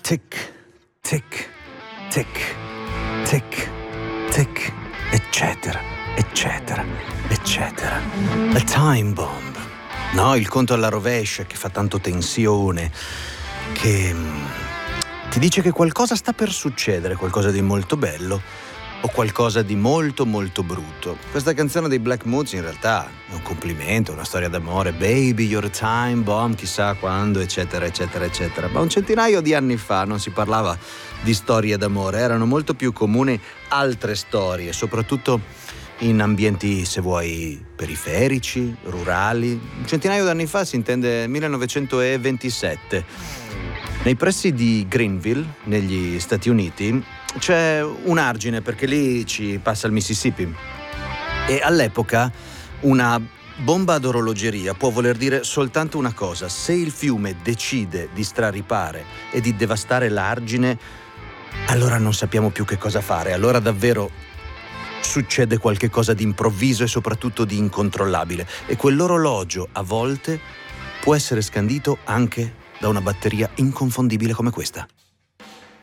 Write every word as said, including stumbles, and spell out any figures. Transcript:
tic, tic, tic, tic, tic, eccetera, eccetera, eccetera. A time bomb. No, il conto alla rovescia che fa tanto tensione, che mm, ti dice che qualcosa sta per succedere, qualcosa di molto bello o qualcosa di molto molto brutto. Questa canzone dei Black Moods in realtà è un complimento, una storia d'amore. Baby, you're a time bomb, chissà quando, eccetera, eccetera, eccetera. Ma un centinaio di anni fa non si parlava di storie d'amore, erano molto più comuni altre storie, soprattutto in ambienti, se vuoi, periferici, rurali. Un centinaio d'anni fa si intende millenovecentoventisette. Nei pressi di Greenville, negli Stati Uniti, c'è un argine perché lì ci passa il Mississippi. E all'epoca una bomba ad orologeria può voler dire soltanto una cosa: se il fiume decide di straripare e di devastare l'argine, allora non sappiamo più che cosa fare, allora davvero succede qualche cosa di improvviso e soprattutto di incontrollabile, e quell'orologio a volte può essere scandito anche da una batteria inconfondibile come questa.